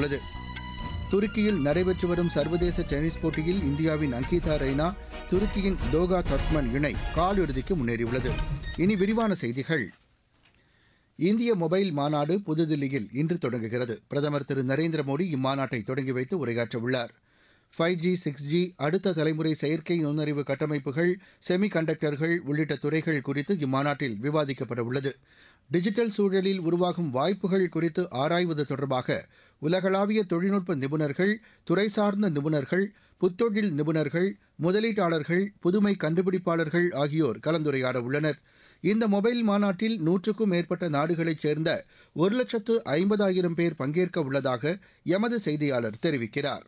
தெரிவித்துள்ளது. துருக்கியில் நடைபெற்று வரும் சர்வதேச டென்னிஸ் போட்டியில் இந்தியாவின் அங்கிதா ரெய்னா, துருக்கியின் டோகா தத்மன் இணை காலிறுதிக்கு முன்னேறியுள்ளது. இனி விரிவான செய்திகள். இந்திய மொபைல் மாநாடு புதுதில்லியில் இன்று தொடங்குகிறது. பிரதமர் திரு நரேந்திர மோடி இம்மாநாட்டை தொடங்கி வைத்து உரையாற்றவுள்ளார். 5G, 6G, அடுத்த தலைமுறை செயற்கை நுண்ணறிவு கட்டமைப்புகள், செமி கண்டக்டர்கள் உள்ளிட்ட துறைகள் குறித்து இம்மாநாட்டில் விவாதிக்கப்பட உள்ளது. டிஜிட்டல் சூழலில் உருவாகும் வாய்ப்புகள் குறித்து ஆராய்வது தொடர்பாக உலகளாவிய தொழில்நுட்ப நிபுணர்கள், துறை சார்ந்த நிபுணர்கள், புத்தொழில் நிபுணர்கள், முதலீட்டாளர்கள், புதுமை கண்டுபிடிப்பாளர்கள் ஆகியோர் கலந்துரையாட உள்ளனர். இந்த மொபைல் மாநாட்டில் 100க்கும் மேற்பட்ட நாடுகளைச் சேர்ந்த 1,50,000 பேர் பங்கேற்க உள்ளதாக எமது செய்தியாளர் தெரிவிக்கிறார்.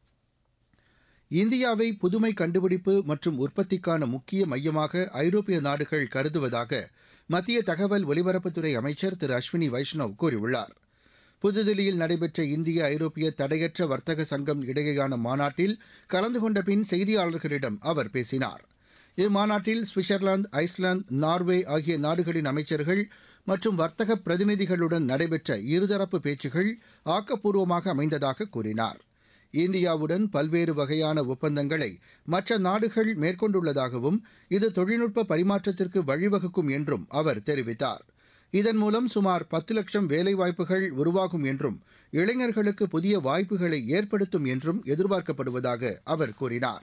இந்தியாவை புதுமை கண்டுபிடிப்பு மற்றும் உற்பத்திக்கான முக்கிய மையமாக ஐரோப்பிய நாடுகள் கருதுவதாக மத்திய தகவல் ஒலிபரப்புத்துறை அமைச்சர் திரு அஸ்வினி வைஷ்ணவ் கூறியுள்ளார். புதுதில்லியில் நடைபெற்ற இந்திய ஐரோப்பிய தடையற்ற வர்த்தக சங்கம் இடையேயான மாநாட்டில் கலந்து கொண்ட பின் செய்தியாளர்களிடம் அவர் பேசினார். இம்மாநாட்டில் சுவிட்சர்லாந்து, ஐஸ்லாந்து, நார்வே ஆகிய நாடுகளின் அமைச்சர்கள் மற்றும் வர்த்தக பிரதிநிதிகளுடன் நடைபெற்ற இருதரப்பு பேச்சுகள் ஆக்கப்பூர்வமாக அமைந்ததாக கூறினார். இந்தியாவுடன் பல்வேறு வகையான ஒப்பந்தங்களை மற்ற நாடுகள் மேற்கொண்டுள்ளதாகவும் இது தொழில்நுட்ப பரிமாற்றத்திற்கு வழிவகுக்கும் என்றும் அவர் தெரிவித்தார். இதன் மூலம் சுமார் 10 லட்சம் வேலைவாய்ப்புகள் உருவாகும் என்றும் இளைஞர்களுக்கு புதிய வாய்ப்புகளை ஏற்படுத்தும் என்றும் எதிர்பார்க்கப்படுவதாக அவர் கூறினார்.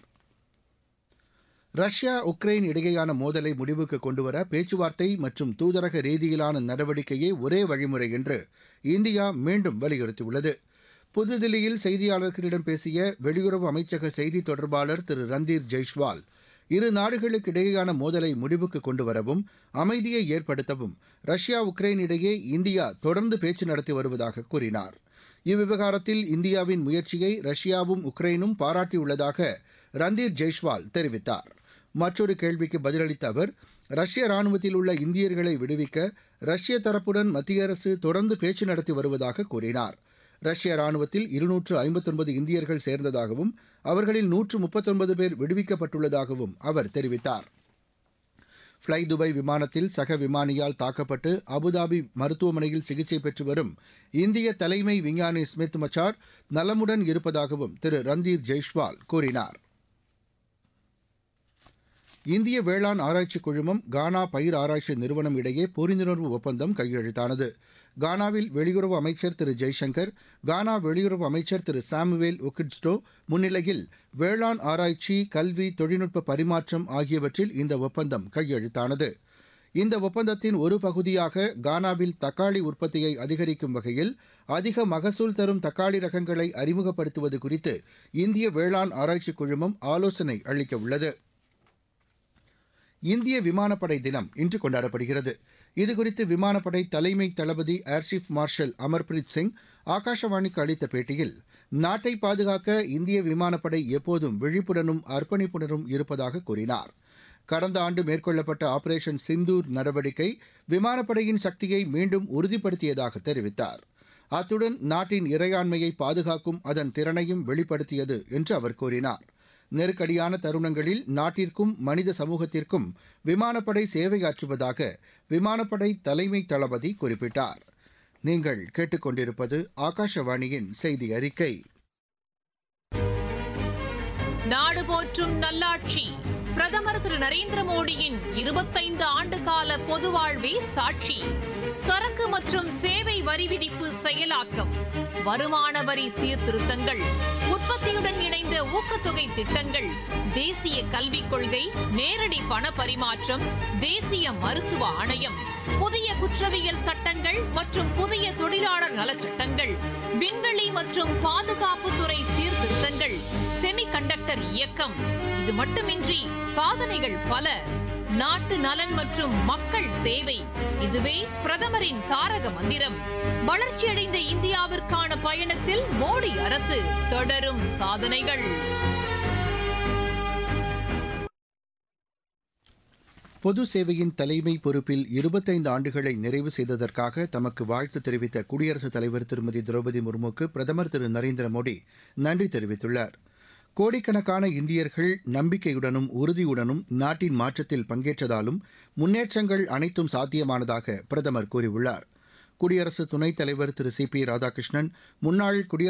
ரஷ்யா, உக்ரைன் இடையேயான மோதலை முடிவுக்கு கொண்டுவர பேச்சுவார்த்தை மற்றும் தூதரக ரீதியிலான நடவடிக்கையே ஒரே வழிமுறை என்று இந்தியா மீண்டும் வலியுறுத்தியுள்ளது. புதுதில்லியில் செய்தியாளர்களிடம் பேசிய வெளியுறவு அமைச்சக செய்தித் தொடர்பாளர் திரு ரந்தீர் ஜெய்ஷ்வால், இரு நாடுகளுக்கு இடையேயான மோதலை முடிவுக்கு கொண்டுவரவும் அமைதியை ஏற்படுத்தவும் ரஷ்யா, உக்ரைன் இடையே இந்தியா தொடர்ந்து பேச்சு நடத்தி வருவதாக கூறினார். இவ்விவகாரத்தில் இந்தியாவின் முயற்சியை ரஷ்யாவும் உக்ரைனும் பாராட்டியுள்ளதாக ரந்தீர் ஜெய்ஷ்வால் தெரிவித்தார். மற்றொரு கேள்விக்கு பதிலளித்த அவர், ரஷ்ய ராணுவத்தில் உள்ள இந்தியர்களை விடுவிக்க ரஷ்ய தரப்புடன் மத்திய அரசு தொடர்ந்து பேச்சு நடத்தி வருவதாக கூறினார். ரஷ்ய ராணுவத்தில் 259 இந்தியர்கள் சேர்ந்ததாகவும் அவர்களில் 139 பேர் விடுவிக்கப்பட்டுள்ளதாகவும் அவர் தெரிவித்தார். ஃப்ளை துபாய் விமானத்தில் சக விமானியால் தாக்கப்பட்டு அபுதாபி மருத்துவமனையில் சிகிச்சை பெற்று வரும் இந்திய தலைமை விஞ்ஞானி ஸ்மித் மச்சார் நலமுடன் இருப்பதாகவும் திரு ரந்தீர் ஜெய்ஷ்வால் கூறினார். இந்திய வேளாண் ஆராய்ச்சி குழுமம், கானா பயிர் ஆராய்ச்சி நிறுவனம் இடையே புரிந்துணர்வு ஒப்பந்தம் கையெழுத்தானது. கானாவில் வெளியுறவு அமைச்சர் திரு ஜெய்சங்கர், கானா வெளியுறவு அமைச்சர் திரு சாமுவேல் ஒகிட்ஸ்டோ முன்னிலையில் வேளாண் ஆராய்ச்சி, கல்வி, தொழில்நுட்ப பரிமாற்றம் ஆகியவற்றில் இந்த ஒப்பந்தம் கையெழுத்தானது. இந்த ஒப்பந்தத்தின் ஒரு பகுதியாக கானாவில் தக்காளி உற்பத்தியை அதிகரிக்கும் வகையில் அதிக மகசூல் தரும் தக்காளி ரகங்களை அறிமுகப்படுத்துவது குறித்து இந்திய வேளாண் ஆராய்ச்சி குழுமம் ஆலோசனை அளிக்க உள்ளது. இந்திய விமானப்படை தினம் இன்று கொண்டாடப்படுகிறது. இதுகுறித்து விமானப்படை தலைமை தளபதி air chief marshal Amarpreet Singh ஆகாஷவாணிக்கு அளித்த பேட்டியில், நாட்டை பாதுகாக்க இந்திய விமானப்படை எப்போதும் விழிப்புடனும் அர்ப்பணிப்புடனும் இருப்பதாக கூறினார். கடந்த ஆண்டு மேற்கொள்ளப்பட்ட ஆபரேஷன் சிந்தூர் நடவடிக்கை விமானப்படையின் சக்தியை மீண்டும் உறுதிப்படுத்தியதாக தெரிவித்தார். அத்துடன் நாட்டின் இறையாண்மையை பாதுகாக்கும் அதன் திறனையும் வெளிப்படுத்தியது என்று அவர் கூறினார். நெருக்கடியான தருணங்களில் நாட்டிற்கும் மனித சமூகத்திற்கும் விமானப்படை சேவையாற்றுவதாக விமானப்படை தலைமை தளபதி குறிப்பிட்டார். நீங்கள் கேட்டுக்கொண்டிருப்பது ஆகாஷவாணியின் செய்தி அறிக்கை. நாடு போற்றும் நல்லாட்சி பிரதமர் திரு நரேந்திர மோடியின் 25 ஆண்டுகால பொது வாழ்வே சாட்சி. சரக்கு மற்றும் சேவை வரி விதிப்பு செயலாக்கம், வருமான வரி சீர்திருத்தங்கள், உற்பத்தியுடன் இணைந்த ஊக்கத்தொகை திட்டங்கள், தேசிய கல்விக் கொள்கை, நேரடி பண பரிமாற்றம், தேசிய மருத்துவ ஆணையம், புதிய குற்றவியல் சட்டங்கள் மற்றும் புதிய தொழிலாளர் நலச்சட்டங்கள், விண்வெளி மற்றும் பாதுகாப்புத்துறை சீர்திருத்தங்கள், செமி கண்டக்டர் இயக்கம். இது மட்டுமின்றி சாதனைகள் பல. நாட்டு நலன் மற்றும் மக்கள் சேவை, இதுவே பிரதமரின் தாரக மந்திரம். வளர்ச்சியடைந்த இந்தியாவிற்கான பயணத்தில் மோடி அரசு, தொடரும் சாதனைகள். பொது சேவையின் தலைமை பொறுப்பில் 25 ஆண்டுகளை நிறைவு செய்ததற்காக தமக்கு வாழ்த்து தெரிவித்த குடியரசுத் தலைவர் திருமதி திரௌபதி முர்முக்கு பிரதமர் திரு நரேந்திர மோடி நன்றி தெரிவித்துள்ளார். கோடிக்கணக்கான இந்தியர்கள் நம்பிக்கையுடனும் உறுதியுடனும் நாட்டின் மாற்றத்தில் பங்கேற்றதாலும் முன்னேற்றங்கள் அனைத்தும் சாத்தியமானதாக பிரதமர் கூறியுள்ளார். குடியரசு துணைத் தலைவர் திரு சி பி ராதாகிருஷ்ணன், முன்னாள் குடியரசு